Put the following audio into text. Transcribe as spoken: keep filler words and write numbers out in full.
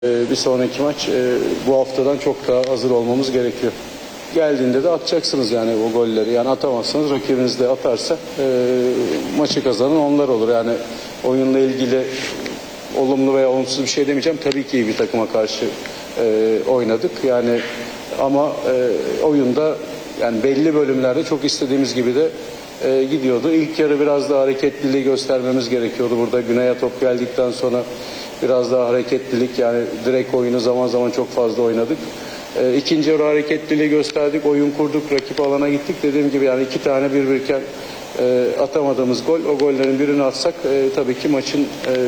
Bir sonraki maç bu haftadan çok daha hazır olmamız gerekiyor. Geldiğinde de atacaksınız yani o golleri. Yani atamazsanız rakibiniz de atarsa e, maçı kazanan onlar olur. Yani oyunla ilgili olumlu veya olumsuz bir şey demeyeceğim. Tabii ki iyi bir takıma karşı e, oynadık. Yani ama e, oyunda yani belli bölümlerde çok istediğimiz gibi de e, gidiyordu. İlk yarı biraz daha hareketliliği göstermemiz gerekiyordu. Burada Güney'e top geldikten sonra biraz daha hareketlilik, yani direkt oyunu zaman zaman çok fazla oynadık. E, ikinci yarı hareketliliği gösterdik, oyun kurduk, rakip alana gittik. Dediğim gibi yani iki tane birbirken e, atamadığımız gol, o gollerin birini atsak e, tabii ki maçın e,